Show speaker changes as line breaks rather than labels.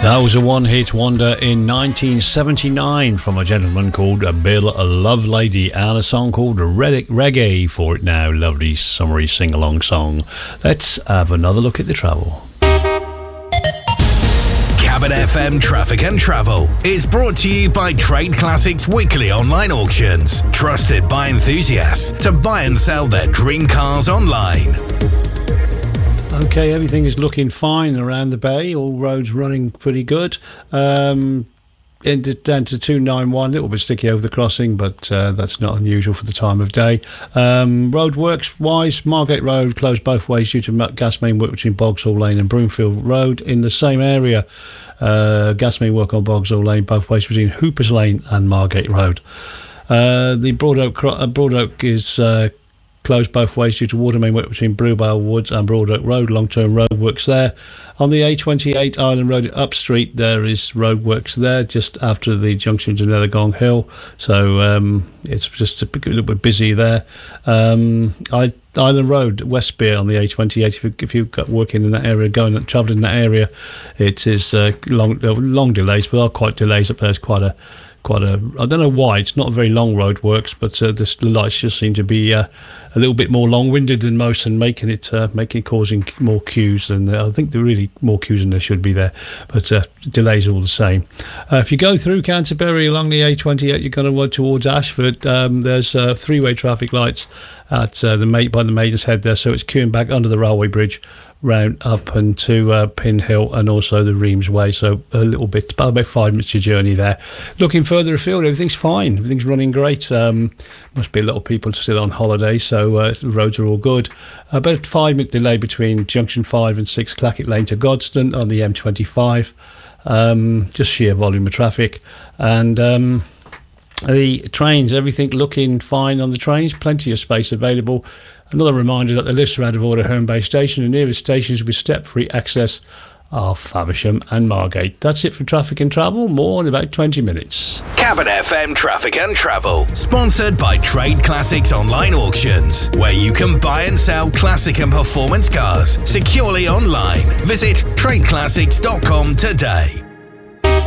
That was a one-hit wonder in 1979 from a gentleman called Bill Lovelady, and a song called Reggae for it now. Lovely summery sing-along song. Let's have another look at the travel.
Cabin FM Traffic and Travel is brought to you by Trade Classics Weekly Online Auctions, trusted by enthusiasts to buy and sell their dream cars online.
Okay, everything is looking fine around the bay. All roads running pretty good. Down to 291, a little bit sticky over the crossing, but that's not unusual for the time of day. Roadworks-wise, Margate Road closed both ways due to gas main work between Bogsall Lane and Broomfield Road. In the same area, gas main work on Bogsall Lane both ways between Hoopers Lane and Margate Road. The Broad Oak is closed both ways due to water main work between Brewbale Woods and Broad Oak Road. Long-term road works there. On the A28 Island Road at Up Street, there is road works there just after the junction to Nethergong Hill. So it's just a little bit busy there. Island Road, Westbere on the A28. If you've got working in that area, travelling in that area, it is long delays, but there are quite delays up there. It's quite a I don't know why it's not a very long road works, but the lights just seem to be a little bit more long-winded than most, and causing more queues. And I think there are really more queues than there should be there, but delays are all the same. If you go through Canterbury along the A28, you're going to run towards Ashford. There's three-way traffic lights at by the Maiden's Head there, so it's queuing back under the railway bridge, round up and to Pin Hill, and also the Reims Way. So a little bit, about 5 minutes your journey there. Looking further afield, everything's fine. Everything's running great. Must be a lot of people still on holiday, so the roads are all good. About a 5-minute delay between Junction 5 and 6 Clackett Lane to Godstone on the M25. Just sheer volume of traffic. And the trains, everything looking fine on the trains. Plenty of space available. Another reminder that the lifts around Avoda Herne Bay Station, the nearest stations with step-free access are Faversham and Margate. That's it for Traffic and Travel. More in about 20 minutes.
Cabin FM Traffic and Travel, sponsored by Trade Classics Online Auctions, where you can buy and sell classic and performance cars securely online. Visit tradeclassics.com today.